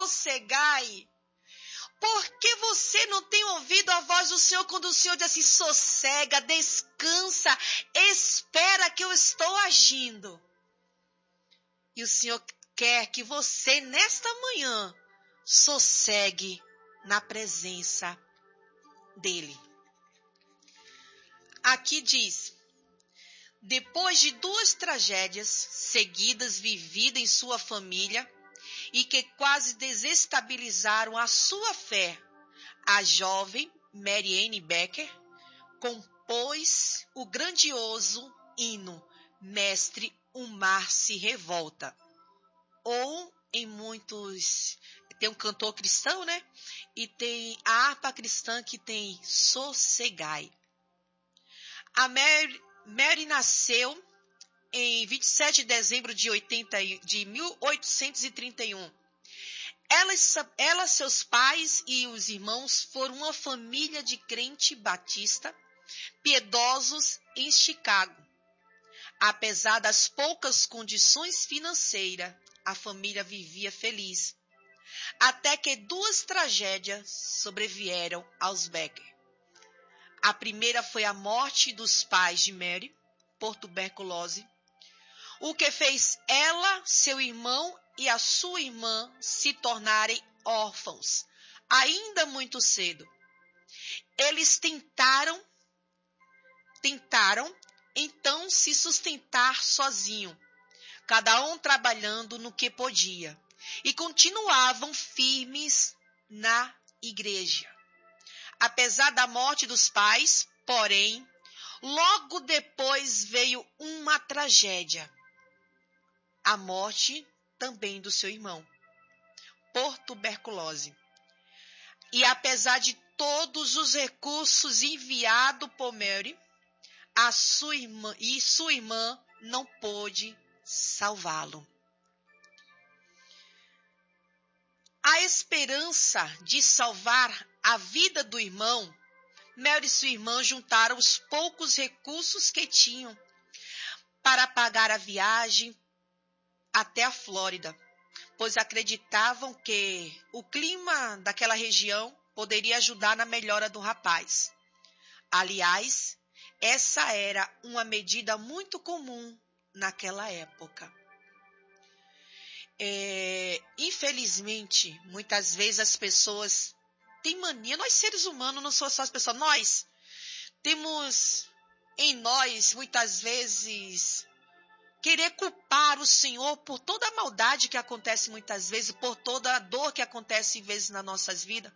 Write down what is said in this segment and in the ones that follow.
sossegai. Por que você não tem ouvido a voz do Senhor quando o Senhor diz assim, sossega, descansa, espera que eu estou agindo? E o Senhor quer que você, nesta manhã, sossegue na presença dele. Aqui diz, depois de 2 tragédias seguidas vividas em sua família e que quase desestabilizaram a sua fé, a jovem Mary Ann Becker compôs o grandioso hino Mestre, o Mar se Revolta. Ou em muitos, tem um cantor cristão, né? E tem a harpa cristã que tem Sossegai. A Mary nasceu em 27 de dezembro de 1831. Ela, seus pais e os irmãos foram uma família de crente batista, piedosos em Chicago. Apesar das poucas condições financeiras, a família vivia feliz. Até que 2 tragédias sobrevieram aos Becker. A primeira foi a morte dos pais de Mary, por tuberculose, o que fez ela, seu irmão e a sua irmã se tornarem órfãos, ainda muito cedo. Eles tentaram então se sustentar sozinho, cada um trabalhando no que podia, e continuavam firmes na igreja. Apesar da morte dos pais, porém, logo depois veio uma tragédia. A morte também do seu irmão, por tuberculose. E apesar de todos os recursos enviados por Mary, sua irmã não pôde salvá-lo. A esperança de salvar a vida do irmão, Mary e sua irmã juntaram os poucos recursos que tinham para pagar a viagem até a Flórida, pois acreditavam que o clima daquela região poderia ajudar na melhora do rapaz. Aliás, essa era uma medida muito comum naquela época. Infelizmente, muitas vezes as pessoas têm mania, nós seres humanos, não somos só as pessoas, nós temos em nós, muitas vezes, querer culpar o Senhor por toda a maldade que acontece muitas vezes, por toda a dor que acontece às vezes nas nossas vidas.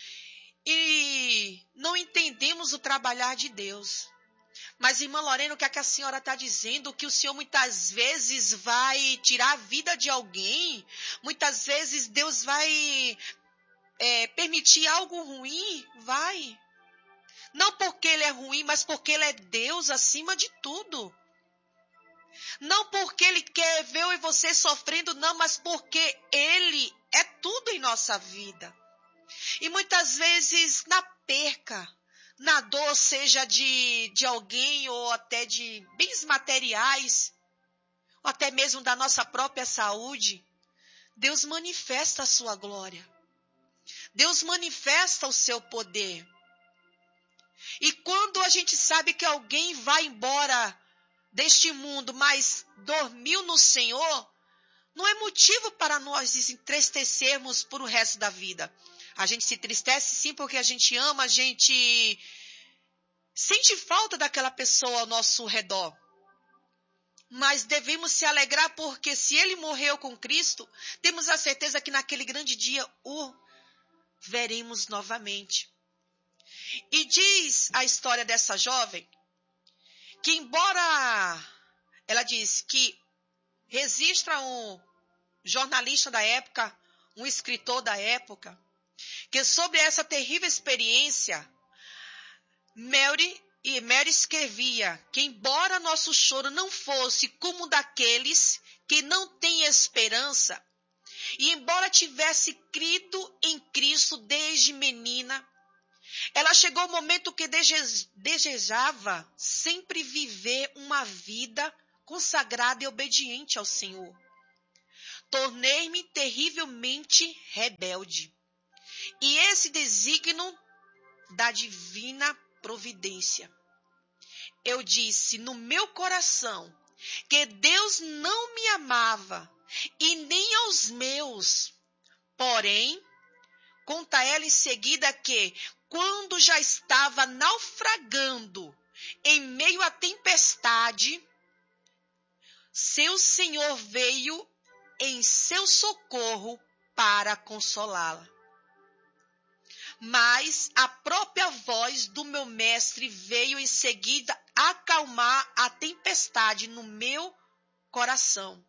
E não entendemos o trabalhar de Deus. Mas, irmã Lorena, o que é que a senhora está dizendo? Que o Senhor muitas vezes vai tirar a vida de alguém? Muitas vezes Deus vai permitir algo ruim? Vai. Não porque Ele é ruim, mas porque Ele é Deus acima de tudo. Não porque Ele quer ver eu e você sofrendo, não, mas porque Ele é tudo em nossa vida. E muitas vezes na perca, na dor, seja de alguém ou até de bens materiais, ou até mesmo da nossa própria saúde, Deus manifesta a sua glória. Deus manifesta o seu poder. E quando a gente sabe que alguém vai embora deste mundo, mas dormiu no Senhor, não é motivo para nós nos entristecermos por o resto da vida. A gente se entristece sim porque a gente ama, a gente sente falta daquela pessoa ao nosso redor. Mas devemos se alegrar porque se ele morreu com Cristo, temos a certeza que naquele grande dia o veremos novamente. E diz a história dessa jovem que embora ela diz que registra um jornalista da época, um escritor da época, que sobre essa terrível experiência, Mary escrevia que embora nosso choro não fosse como o daqueles que não têm esperança, e embora tivesse crido em Cristo desde menina, ela chegou ao momento que desejava sempre viver uma vida consagrada e obediente ao Senhor. tornei-me terrivelmente rebelde. E esse desígnio da divina providência. Eu disse no meu coração que Deus não me amava e nem aos meus. Porém, conta ela em seguida que, quando já estava naufragando em meio à tempestade, seu Senhor veio em seu socorro para consolá-la. Mas a própria voz do meu mestre veio em seguida acalmar a tempestade no meu coração.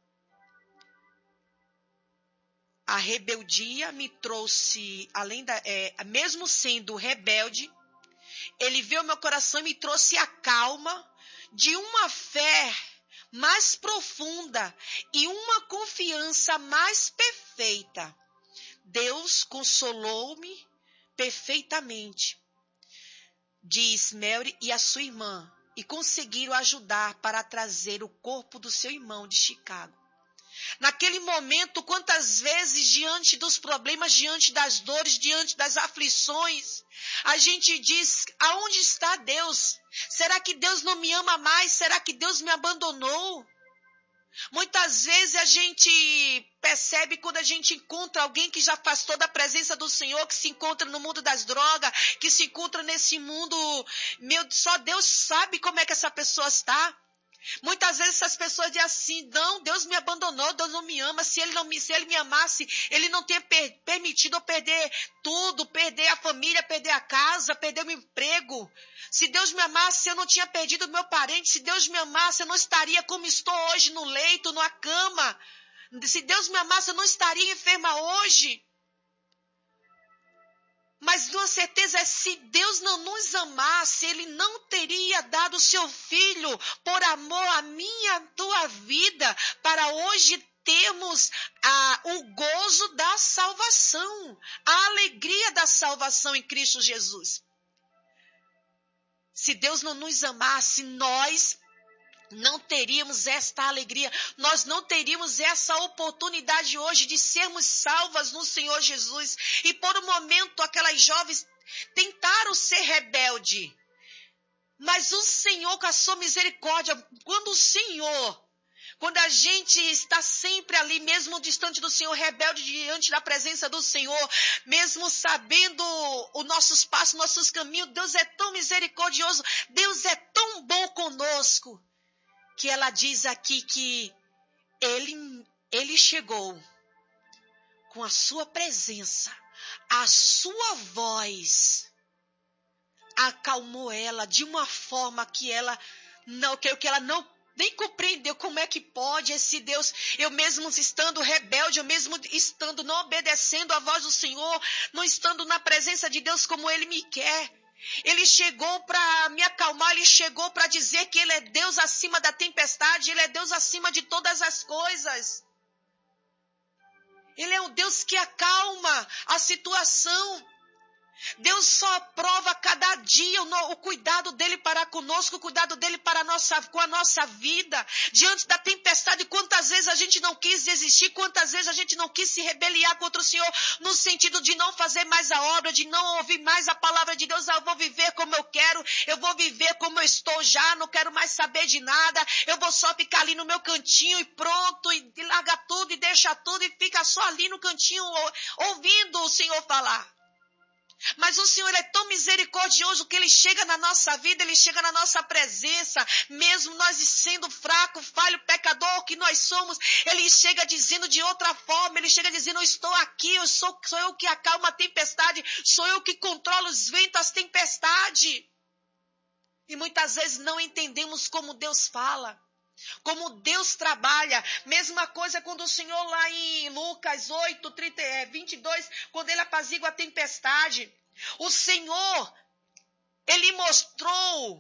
A rebeldia me trouxe, mesmo sendo rebelde, ele veio ao meu coração e me trouxe a calma de uma fé mais profunda e uma confiança mais perfeita. Deus consolou-me perfeitamente, diz Mary e a sua irmã, e conseguiram ajudar para trazer o corpo do seu irmão de Chicago. Naquele momento, quantas vezes, diante dos problemas, diante das dores, diante das aflições, a gente diz, aonde está Deus? Será que Deus não me ama mais? Será que Deus me abandonou? Muitas vezes a gente percebe quando a gente encontra alguém que já afastou da presença do Senhor, que se encontra no mundo das drogas, que se encontra nesse mundo, só Deus sabe como é que essa pessoa está. Muitas vezes essas pessoas dizem assim, não, Deus me abandonou, Deus não me ama, se ele me amasse, ele não teria permitido eu perder tudo, perder a família, perder a casa, perder o emprego. Se Deus me amasse, eu não tinha perdido o meu parente, se Deus me amasse, eu não estaria como estou hoje no leito, na cama. Se Deus me amasse, eu não estaria enferma hoje. Mas com certeza, se Deus não nos amasse, Ele não teria dado o seu Filho por amor à minha e à tua vida, para hoje termos o gozo da salvação, a alegria da salvação em Cristo Jesus. Se Deus não nos amasse, nós não teríamos esta alegria, nós não teríamos essa oportunidade hoje de sermos salvas no Senhor Jesus. E por um momento aquelas jovens tentaram ser rebelde, mas o Senhor, com a sua misericórdia, quando a gente está sempre ali, mesmo distante do Senhor, rebelde diante da presença do Senhor, mesmo sabendo os nossos passos, nossos caminhos, Deus é tão misericordioso, Deus é tão bom conosco, que ela diz aqui que ele chegou com a sua presença, a sua voz acalmou ela de uma forma que ela não nem compreendeu. Como é que pode esse Deus, eu mesmo estando rebelde, eu mesmo estando não obedecendo a voz do Senhor, não estando na presença de Deus como Ele me quer. Ele chegou para me acalmar, Ele chegou para dizer que Ele é Deus acima da tempestade, Ele é Deus acima de todas as coisas. Ele é um Deus que acalma a situação. Deus só prova cada dia o cuidado dele para conosco, o cuidado dele com a nossa vida. Diante da tempestade, quantas vezes a gente não quis desistir, quantas vezes a gente não quis se rebeliar contra o Senhor, no sentido de não fazer mais a obra, de não ouvir mais a palavra de Deus. Eu vou viver como eu quero, eu vou viver como eu estou já, não quero mais saber de nada, eu vou só ficar ali no meu cantinho e pronto, e larga tudo e deixa tudo e fica só ali no cantinho ouvindo o Senhor falar. Mas o Senhor é tão misericordioso que Ele chega na nossa vida, Ele chega na nossa presença, mesmo nós sendo fraco, falho, pecador que nós somos, Ele chega dizendo de outra forma, Ele chega dizendo, eu estou aqui, sou eu que acalmo a tempestade, sou eu que controlo os ventos, as tempestades. E muitas vezes não entendemos como Deus fala, como Deus trabalha. Mesma coisa quando o Senhor lá em Lucas 8, 22, quando Ele apazigua a tempestade, o Senhor, Ele mostrou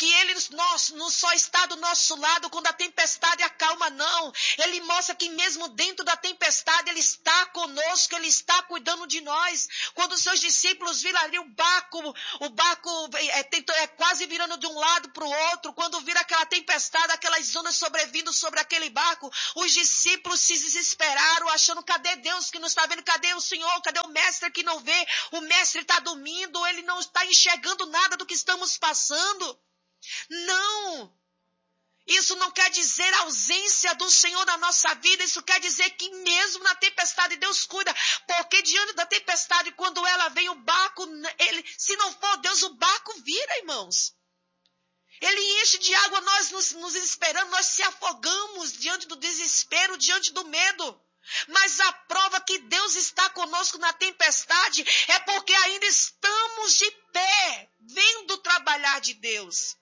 que Ele não só está do nosso lado quando a tempestade acalma, não. Ele mostra que mesmo dentro da tempestade, Ele está conosco, Ele está cuidando de nós. Quando os seus discípulos viram ali o barco quase virando de um lado para o outro, quando vira aquela tempestade, aquelas ondas sobrevindo sobre aquele barco, os discípulos se desesperaram, achando, cadê Deus que não está vendo? Cadê o Senhor? Cadê o Mestre que não vê? O Mestre está dormindo, Ele não está enxergando nada do que estamos passando. Não! Isso não quer dizer ausência do Senhor na nossa vida, isso quer dizer que mesmo na tempestade Deus cuida, porque diante da tempestade, quando ela vem, o barco, se não for Deus, o barco vira, irmãos. Ele enche de água, nós nos esperamos, nós se afogamos diante do desespero, diante do medo. Mas a prova que Deus está conosco na tempestade é porque ainda estamos de pé, vendo o trabalhar de Deus.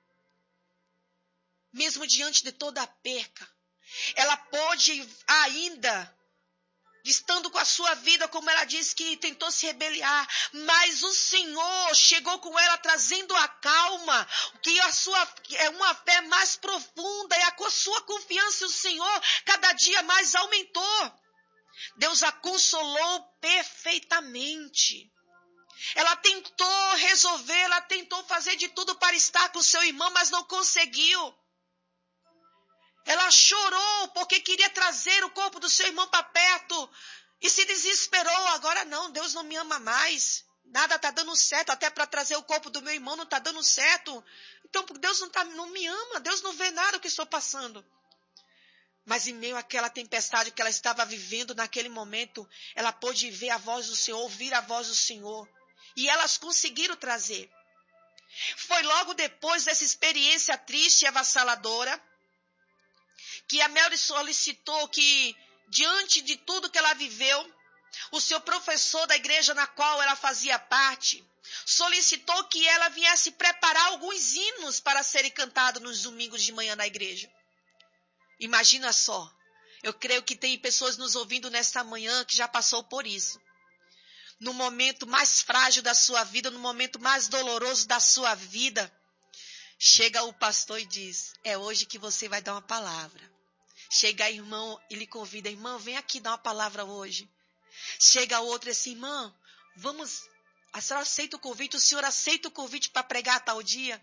Mesmo diante de toda a perca, ela pode ainda, estando com a sua vida, como ela disse que tentou se rebeliar, mas o Senhor chegou com ela trazendo a calma, que é uma fé mais profunda, e a sua confiança em o Senhor cada dia mais aumentou. Deus a consolou perfeitamente. Ela tentou resolver, ela tentou fazer de tudo para estar com o seu irmão, mas não conseguiu. Ela chorou porque queria trazer o corpo do seu irmão para perto e se desesperou. Agora não, Deus não me ama mais. Nada está dando certo, até para trazer o corpo do meu irmão não está dando certo. Então Deus não me ama, Deus não vê nada do que estou passando. Mas em meio àquela tempestade que ela estava vivendo naquele momento, ela pôde ver a voz do Senhor, ouvir a voz do Senhor. E elas conseguiram trazer. Foi logo depois dessa experiência triste e avassaladora que a Mary solicitou que, diante de tudo que ela viveu, o seu professor da igreja na qual ela fazia parte, solicitou que ela viesse preparar alguns hinos para serem cantados nos domingos de manhã na igreja. Imagina só, eu creio que tem pessoas nos ouvindo nesta manhã que já passou por isso. No momento mais frágil da sua vida, no momento mais doloroso da sua vida, chega o pastor e diz, é hoje que você vai dar uma palavra. Chega irmão e lhe convida, irmão, vem aqui dar uma palavra hoje. Chega outro e assim, irmã, a senhora aceita o convite, o senhor aceita o convite para pregar a tal dia?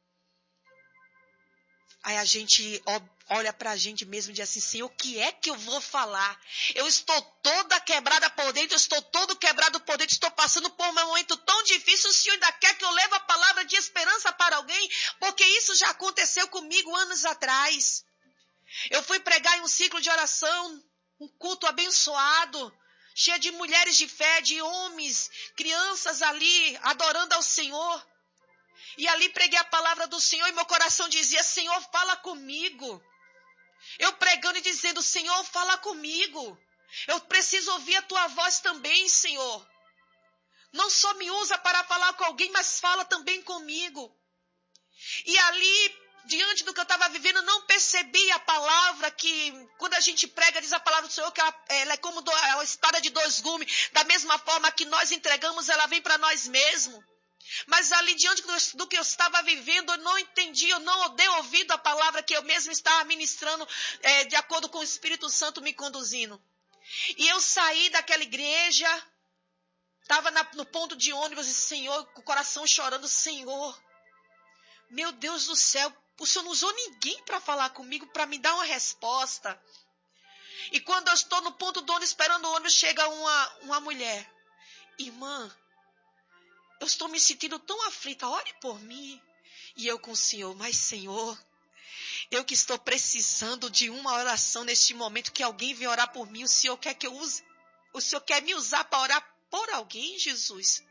Aí a gente olha para a gente mesmo e diz assim, Senhor, o que é que eu vou falar? Eu estou toda quebrada por dentro, eu estou todo quebrado por dentro, estou passando por um momento tão difícil, o Senhor ainda quer que eu leve a palavra de esperança para alguém? Porque isso já aconteceu comigo anos atrás. Eu fui pregar em um ciclo de oração, um culto abençoado, cheio de mulheres de fé, de homens, crianças ali adorando ao Senhor. E ali preguei a palavra do Senhor e meu coração dizia, Senhor, fala comigo. Eu pregando e dizendo, Senhor, fala comigo. Eu preciso ouvir a tua voz também, Senhor. Não só me usa para falar com alguém, mas fala também comigo. E ali, diante do que eu estava vivendo, não percebi a palavra que, quando a gente prega, diz a palavra do Senhor, que ela é como a espada de dois gumes. Da mesma forma que nós entregamos, ela vem para nós mesmos. Mas ali, diante do que eu estava vivendo, eu não entendi, eu não dei ouvido à palavra que eu mesmo estava ministrando, de acordo com o Espírito Santo me conduzindo. E eu saí daquela igreja, estava no ponto de ônibus, e Senhor, com o coração chorando, Senhor, meu Deus do céu, o Senhor não usou ninguém para falar comigo, para me dar uma resposta. E quando eu estou no ponto do ônibus, esperando o ônibus, chega uma mulher. Irmã, eu estou me sentindo tão aflita, ore por mim. E eu com o Senhor, mas Senhor, eu que estou precisando de uma oração neste momento, que alguém venha orar por mim, o Senhor quer que eu use, o Senhor quer me usar para orar por alguém, Jesus?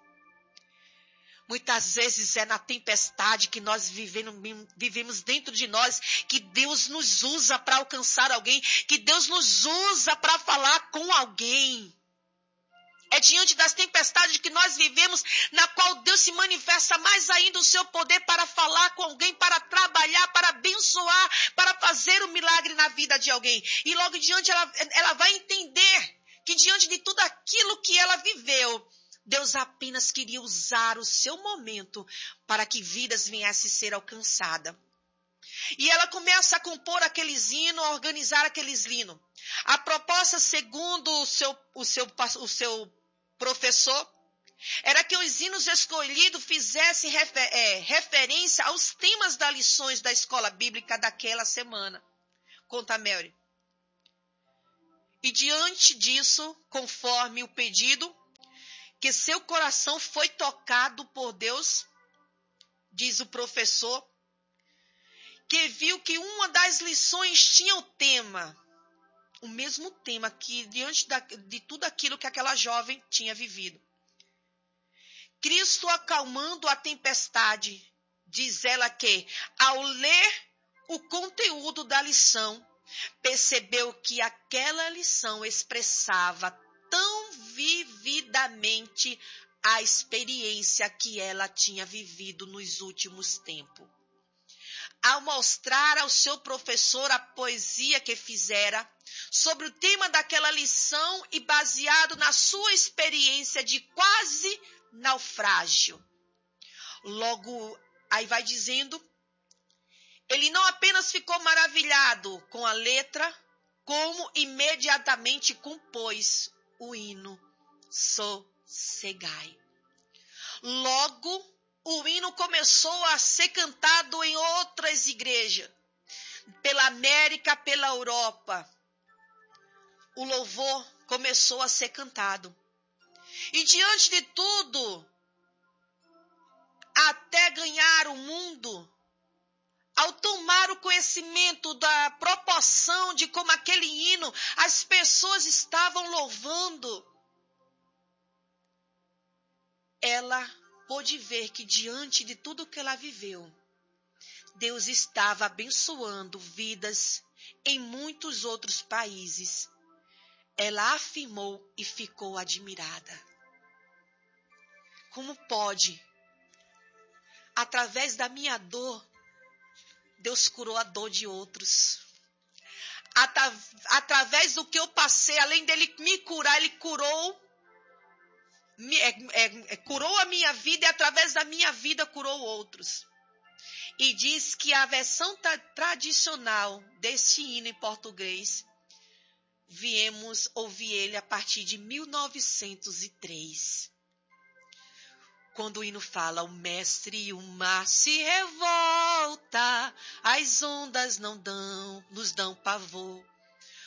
Muitas vezes é na tempestade que nós vivemos dentro de nós, que Deus nos usa para alcançar alguém, que Deus nos usa para falar com alguém. É diante das tempestades que nós vivemos, na qual Deus se manifesta mais ainda o seu poder para falar com alguém, para trabalhar, para abençoar, para fazer um milagre na vida de alguém. E logo diante ela vai entender que diante de tudo aquilo que ela viveu, Deus apenas queria usar o seu momento para que vidas viessem a ser alcançadas. E ela começa a compor aqueles hinos, a organizar aqueles hinos. A proposta, segundo o seu professor, era que os hinos escolhidos fizessem referência aos temas das lições da escola bíblica daquela semana. Conta Mary. E diante disso, conforme o pedido, que seu coração foi tocado por Deus, diz o professor, que viu que uma das lições tinha o mesmo tema que diante de tudo aquilo que aquela jovem tinha vivido. Cristo acalmando a tempestade, diz ela que, ao ler o conteúdo da lição, percebeu que aquela lição expressava tão vividamente a experiência que ela tinha vivido nos últimos tempos. Ao mostrar ao seu professor a poesia que fizera sobre o tema daquela lição e baseado na sua experiência de quase naufrágio. Logo, aí vai dizendo, ele não apenas ficou maravilhado com a letra, como imediatamente compôs o hino Sossegai. Logo, o hino começou a ser cantado em outras igrejas, pela América, pela Europa. O louvor começou a ser cantado. E diante de tudo, até ganhar o mundo, ao tomar o conhecimento da proporção de como aquele hino, as pessoas estavam louvando, ela pôde ver que diante de tudo que ela viveu, Deus estava abençoando vidas em muitos outros países. Ela afirmou e ficou admirada. Como pode, através da minha dor, Deus curou a dor de outros. Através do que eu passei, além dele me curar, ele curou a minha vida e através da minha vida curou outros. E diz que a versão tradicional deste hino em português, viemos ouvir ele a partir de 1903. Quando o hino fala, o mestre e o mar se revolta, as ondas nos dão pavor.